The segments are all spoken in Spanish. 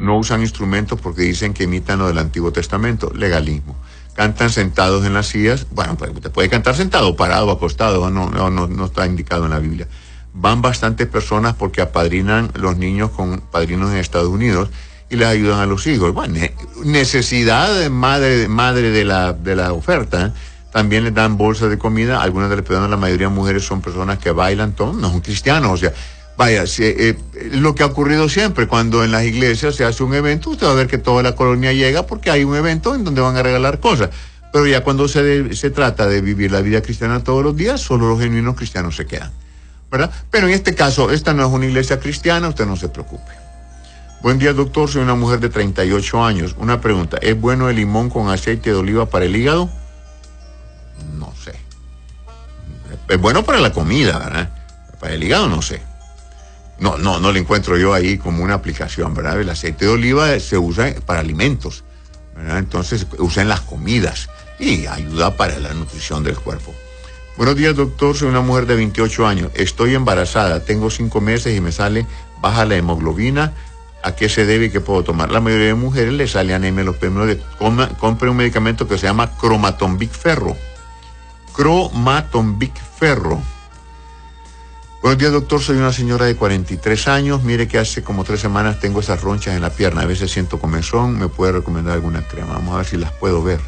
no usan instrumentos porque dicen que imitan lo del Antiguo Testamento, legalismo. Cantan sentados en las sillas, bueno, pues te puede cantar sentado, parado, acostado, no está indicado en la Biblia. Van bastantes personas porque apadrinan los niños con padrinos en Estados Unidos y les ayudan a los hijos. Bueno, necesidad de madre de la oferta. También les dan bolsas de comida, algunas de las personas, la mayoría de mujeres son personas que bailan, no son cristianos, o sea, vaya, lo que ha ocurrido siempre, cuando en las iglesias se hace un evento, usted va a ver que toda la colonia llega porque hay un evento en donde van a regalar cosas. Pero ya cuando se trata de vivir la vida cristiana todos los días, solo los genuinos cristianos se quedan, ¿verdad? Pero en este caso, esta no es una iglesia cristiana, usted no se preocupe. Buen día, doctor, soy una mujer de 38 años. Una pregunta, ¿es bueno el limón con aceite de oliva para el hígado? No sé. Es bueno para la comida, ¿verdad? Para el hígado no sé. No le encuentro yo ahí como una aplicación, ¿verdad? El aceite de oliva se usa para alimentos, ¿verdad? Entonces usa en las comidas y ayuda para la nutrición del cuerpo. Buenos días, doctor, soy una mujer de 28 años. Estoy embarazada, tengo 5 meses y me sale baja la hemoglobina. ¿A qué se debe y qué puedo tomar? La mayoría de mujeres le sale anemia en los primeros días. Compre un medicamento que se llama Cromaton-Vic Ferro. Cromaton-Vic Ferro. Buenos días, doctor, soy una señora de 43 años, mire que hace como 3 semanas tengo esas ronchas en la pierna, a veces siento comezón, ¿me puede recomendar alguna crema? Vamos a ver si las puedo ver.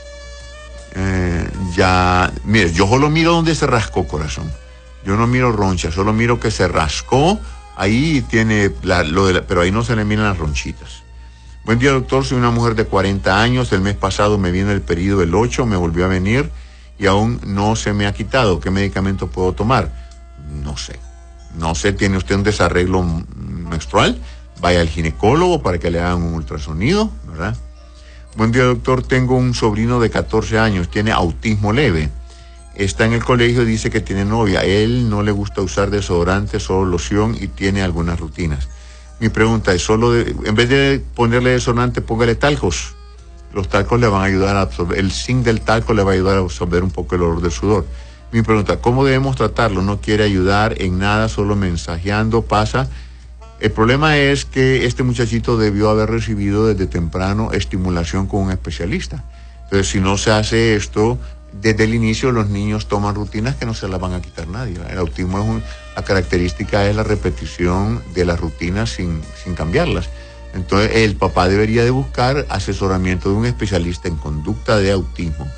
Mire, yo solo miro donde se rascó, corazón, yo no miro ronchas, solo miro que se rascó, ahí tiene pero ahí no se le miran las ronchitas. Buen día, doctor, soy una mujer de 40 años, el mes pasado me vino el periodo el 8, me volvió a venir y aún no se me ha quitado, ¿qué medicamento puedo tomar? No sé, tiene usted un desarreglo menstrual, vaya al ginecólogo para que le hagan un ultrasonido, ¿verdad? Buen día, doctor, tengo un sobrino de 14 años, tiene autismo leve, está en el colegio y dice que tiene novia, él no le gusta usar desodorante, solo loción y tiene algunas rutinas. Mi pregunta es, en vez de ponerle desodorante, póngale talcos, los talcos le van a ayudar a absorber, el zinc del talco le va a ayudar a absorber un poco el olor del sudor. Mi pregunta, ¿cómo debemos tratarlo? No quiere ayudar en nada, solo mensajeando, pasa. El problema es que este muchachito debió haber recibido desde temprano estimulación con un especialista. Entonces, si no se hace esto, desde el inicio los niños toman rutinas que no se las van a quitar nadie. El autismo la característica es la repetición de las rutinas sin cambiarlas. Entonces, el papá debería de buscar asesoramiento de un especialista en conducta de autismo.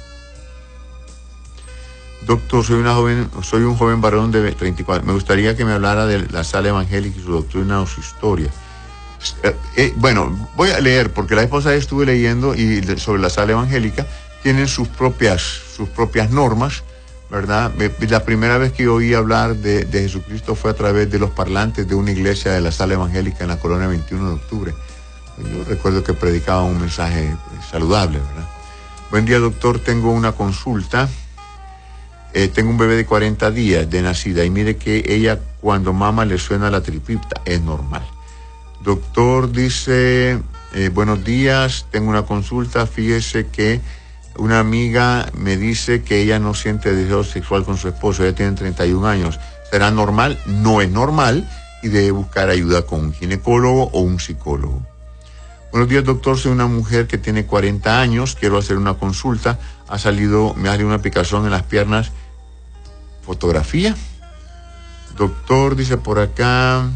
Doctor, soy un joven varón de 34. Me gustaría que me hablara de la sala evangélica y su doctrina o su historia. Bueno, voy a leer, porque la vez pasada estuve leyendo y sobre la sala evangélica tienen sus propias normas, ¿verdad? La primera vez que oí hablar de Jesucristo fue a través de los parlantes de una iglesia de la sala evangélica en la colonia 21 de octubre. Yo recuerdo que predicaba un mensaje saludable, ¿verdad? Buen día, doctor, tengo una consulta. Tengo un bebé de 40 días de nacida y mire que ella cuando mama le suena la tripita, es normal. Doctor, dice, buenos días, tengo una consulta, fíjese que una amiga me dice que ella no siente deseo sexual con su esposo, ella tiene 31 años, ¿será normal? No es normal y debe buscar ayuda con un ginecólogo o un psicólogo. Buenos días, doctor, soy una mujer que tiene 40 años, quiero hacer una consulta, me ha salido una picazón en las piernas, fotografía. Doctor, dice por acá,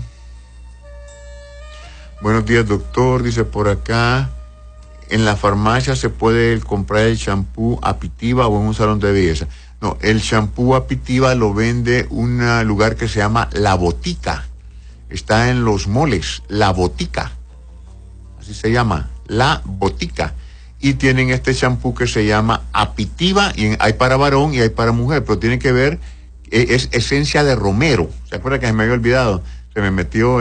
buenos días, doctor, dice por acá, en la farmacia se puede comprar el champú Apitiva o en un salón de belleza. No, el champú Apitiva lo vende un lugar que se llama La Botica, está en Los Moles, La Botica. Así se llama, La Botica. Y tienen este champú que se llama Apitiva, y hay para varón y hay para mujer, pero tiene que ver, es esencia de romero. ¿Se acuerda que se me había olvidado? Se me metió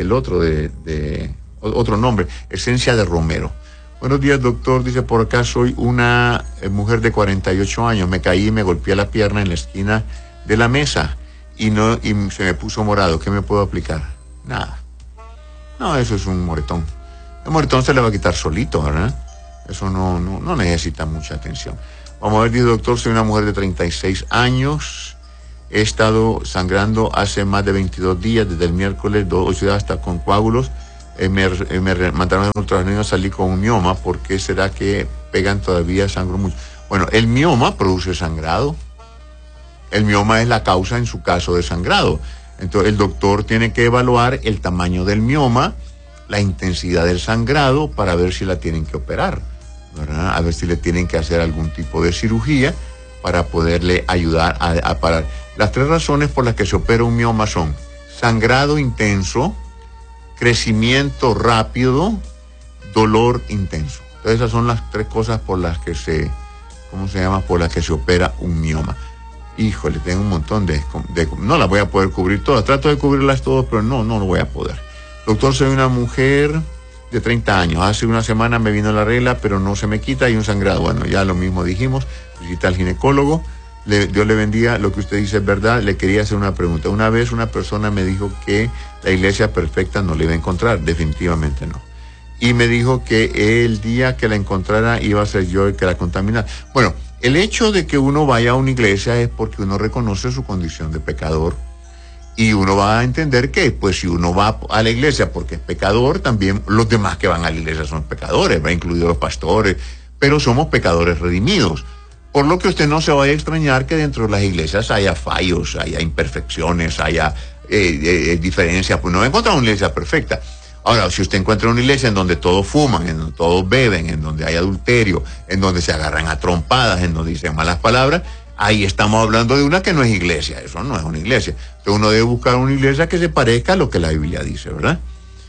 otro nombre, esencia de romero. Buenos días, doctor, dice por acá, soy una mujer de 48 años, me caí y me golpeé la pierna en la esquina de la mesa y se me puso morado, ¿qué me puedo aplicar? Nada. No, eso es un moretón. El moretón se le va a quitar solito, ¿verdad? Eso no necesita mucha atención. Vamos a ver, dice doctor, soy una mujer de 36 años. He estado sangrando hace más de 22 días, desde el miércoles 8 hasta con coágulos. mandaron el ultrasonido, salí con un mioma. ¿Por qué será que pegan todavía? Sangro mucho. Bueno, el mioma produce sangrado. El mioma es la causa en su caso de sangrado. Entonces el doctor tiene que evaluar el tamaño del mioma, la intensidad del sangrado, para ver si la tienen que operar, ¿verdad? A ver si le tienen que hacer algún tipo de cirugía para poderle ayudar a parar. Las 3 razones por las que se opera un mioma son sangrado intenso, crecimiento rápido, dolor intenso. Entonces esas son las 3 cosas por las que por las que se opera un mioma. Híjole, tengo un montón no las voy a poder cubrir todas. Trato de cubrirlas todas, pero no lo voy a poder. Doctor, soy una mujer de 30 años. Hace una semana me vino la regla, pero no se me quita y un sangrado. Bueno, ya lo mismo dijimos. Visita al ginecólogo. Dios le bendiga. Lo que usted dice es verdad. Le quería hacer una pregunta. Una vez una persona me dijo que la iglesia perfecta no la iba a encontrar. Definitivamente no. Y me dijo que el día que la encontrara iba a ser yo el que la contaminara. Bueno, el hecho de que uno vaya a una iglesia es porque uno reconoce su condición de pecador. Y uno va a entender que, pues, si uno va a la iglesia porque es pecador, también los demás que van a la iglesia son pecadores, va incluidos los pastores, pero somos pecadores redimidos. Por lo que usted no se vaya a extrañar que dentro de las iglesias haya fallos, haya imperfecciones, haya diferencias. Pues no va a encontrar una iglesia perfecta. Ahora, si usted encuentra una iglesia en donde todos fuman, en donde todos beben, en donde hay adulterio, en donde se agarran a trompadas, en donde dicen malas palabras, ahí estamos hablando de una que no es iglesia. Eso no es una iglesia. Entonces uno debe buscar una iglesia que se parezca a lo que la Biblia dice, ¿verdad?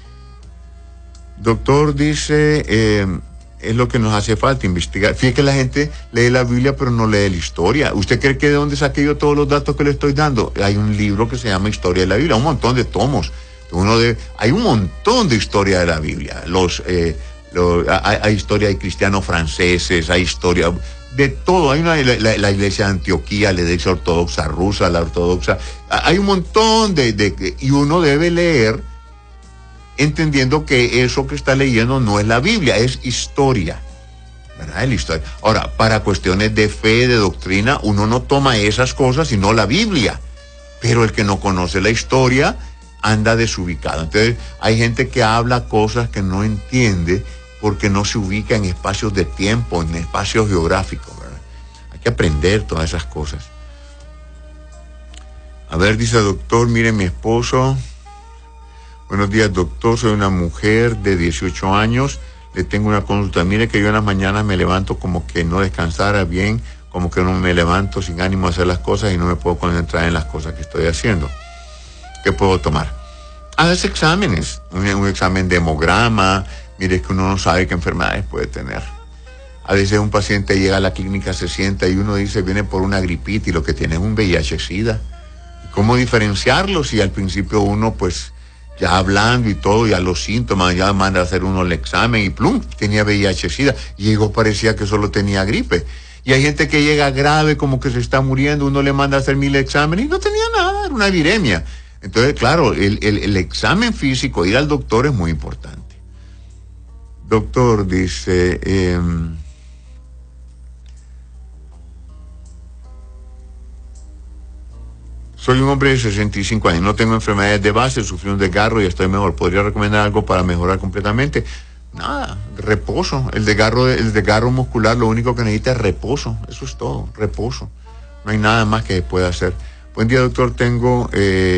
Doctor dice, es lo que nos hace falta, investigar. Fíjate que la gente lee la Biblia pero no lee la historia. ¿Usted cree que de dónde saqué yo todos los datos que le estoy dando? Hay un libro que se llama Historia de la Biblia, un montón de tomos. Hay un montón de historia de la Biblia. Hay historia de cristianos franceses, hay historia de todo. Hay la iglesia de Antioquía, la iglesia ortodoxa rusa, la ortodoxa. Hay un montón y uno debe leer entendiendo que eso que está leyendo no es la Biblia, es historia, ¿verdad? Es la historia. Ahora, para cuestiones de fe, de doctrina, uno no toma esas cosas sino la Biblia. Pero el que no conoce la historia anda desubicado. Entonces hay gente que habla cosas que no entiende porque no se ubica en espacios de tiempo, en espacios geográficos, ¿verdad? Hay que aprender todas esas cosas. A ver, dice el doctor, mire, mi esposo. Buenos días, doctor, soy una mujer de 18 años, le tengo una consulta. Mire que yo en las mañanas me levanto como que no descansara bien, como que no me levanto sin ánimo a hacer las cosas y no me puedo concentrar en las cosas que estoy haciendo. ¿Qué puedo tomar? Hágase exámenes, un examen de hemograma. Mire que uno no sabe qué enfermedades puede tener. A veces un paciente llega a la clínica, se sienta y uno dice viene por una gripita y lo que tiene es un VIH-Sida. ¿Cómo diferenciarlo si al principio uno pues ya hablando y todo, ya los síntomas, ya manda a hacer uno el examen y plum, tenía VIH-Sida? Y llegó, parecía que solo tenía gripe. Y hay gente que llega grave, como que se está muriendo, uno le manda a hacer 1000 exámenes y no tenía nada, era una viremia. Entonces, claro, el examen físico, ir al doctor es muy importante. Doctor, dice, soy un hombre de 65 años, no tengo enfermedades de base, sufrí un desgarro y estoy mejor. ¿Podría recomendar algo para mejorar completamente? Nada, reposo. El desgarro muscular lo único que necesita es reposo. Eso es todo, reposo. No hay nada más que pueda hacer. Buen día, doctor. Tengo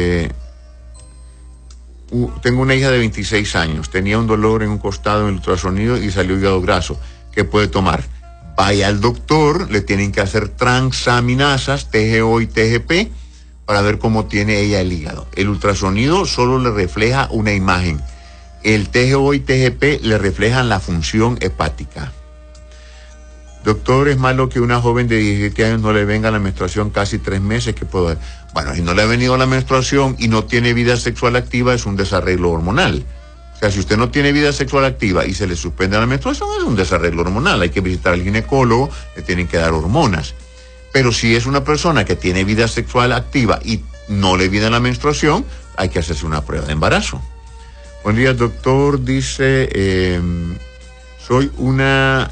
una hija de 26 años. Tenía un dolor en un costado en el ultrasonido y salió hígado graso. ¿Qué puede tomar? Vaya al doctor, le tienen que hacer transaminasas, TGO y TGP, para ver cómo tiene ella el hígado. El ultrasonido solo le refleja una imagen. El TGO y TGP le reflejan la función hepática. Doctor, es malo que una joven de 17 años no le venga la menstruación casi 3 meses. ¿Qué puedo hacer? Bueno, si no le ha venido la menstruación y no tiene vida sexual activa, es un desarreglo hormonal. O sea, si usted no tiene vida sexual activa y se le suspende la menstruación, es un desarreglo hormonal. Hay que visitar al ginecólogo, le tienen que dar hormonas. Pero si es una persona que tiene vida sexual activa y no le viene la menstruación, hay que hacerse una prueba de embarazo. Buen día, doctor. Dice, soy una...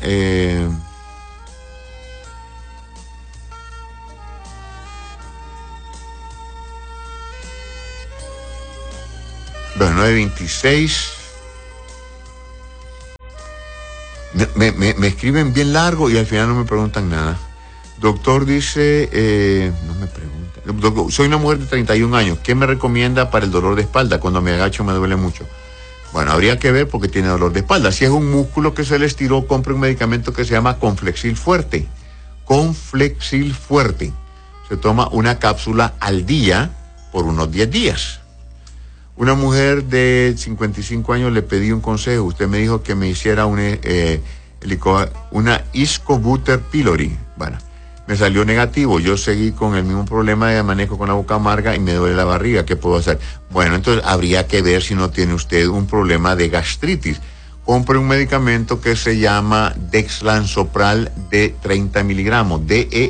bueno, de 26, Me escriben bien largo y al final no me preguntan nada. Doctor dice, no me pregunta. Doctor, soy una mujer de 31 años. ¿Qué me recomienda para el dolor de espalda? Cuando me agacho me duele mucho. Bueno, habría que ver porque tiene dolor de espalda. Si es un músculo que se le estiró, compre un medicamento que se llama Conflexil Fuerte. Conflexil Fuerte. Se toma una cápsula al día por unos 10 días. Una mujer de 55 años le pedí un consejo. Usted me dijo que me hiciera una Iscobuter pylori. Bueno, me salió negativo. Yo seguí con el mismo problema de manejo con la boca amarga y me duele la barriga. ¿Qué puedo hacer? Bueno, entonces habría que ver si no tiene usted un problema de gastritis. Compre un medicamento que se llama Dexlansopral de 30 miligramos.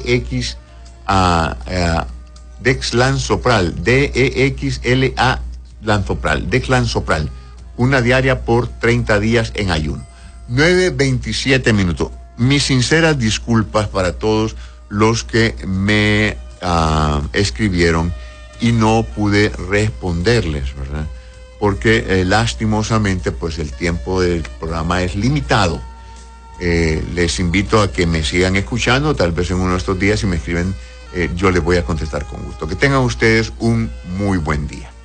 Dexlansopral. DEXLA Lansopral. Dexlansopral. Una diaria por 30 días en ayuno. 9:27 minutos. Mis sinceras disculpas para todos los que me escribieron y no pude responderles, ¿verdad? Porque lastimosamente pues el tiempo del programa es limitado. Les invito a que me sigan escuchando, tal vez en uno de estos días si me escriben yo les voy a contestar con gusto. Que tengan ustedes un muy buen día.